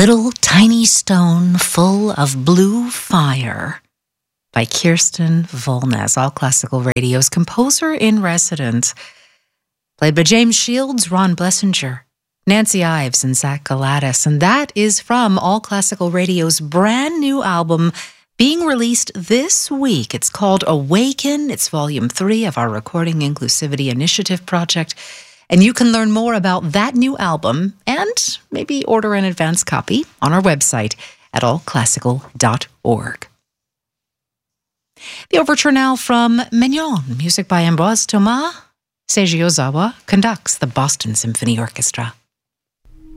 Little Tiny Stone Full of Blue Fire by Kirsten Volnes, All Classical Radio's composer in residence. Played by James Shields, Ron Blessinger, Nancy Ives, and Zach Galatas. And that is from All Classical Radio's brand new album being released this week. It's called Awaken. It's volume 3 of our Recording Inclusivity Initiative project. And you can learn more about that new album and maybe order an advance copy on our website at allclassical.org. The overture now from Mignon, music by Ambroise Thomas. Seiji Ozawa conducts the Boston Symphony Orchestra.